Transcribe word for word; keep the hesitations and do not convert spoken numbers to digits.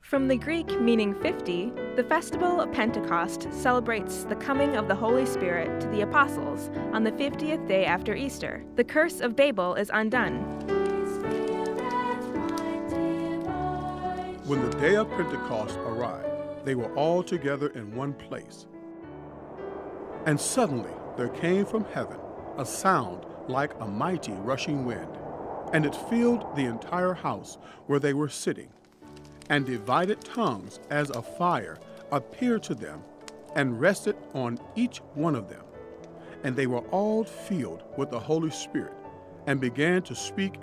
From the Greek meaning fifty, the festival of Pentecost celebrates the coming of the Holy Spirit to the apostles on the fiftieth day after Easter. The curse of Babel is undone. When the day of Pentecost arrived, they were all together in one place. And suddenly there came from heaven a sound like a mighty rushing wind, and it filled the entire house where they were sitting. And divided tongues as of fire appeared to them and rested on each one of them. And they were all filled with the Holy Spirit and began to speak